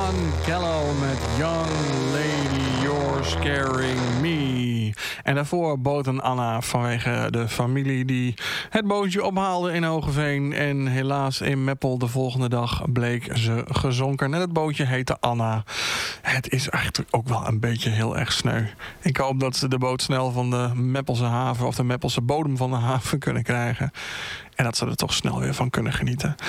John Gallo met Young Lady, You're Scaring Me. En daarvoor boten Anna vanwege de familie die het bootje ophaalde in Hoogeveen. En helaas in Meppel de volgende dag bleek ze gezonken. En het bootje heette Anna. Het is eigenlijk ook wel een beetje heel erg sneu. Ik hoop dat ze de boot snel van de Meppelse haven of de Meppelse bodem van de haven kunnen krijgen. En dat ze er toch snel weer van kunnen genieten.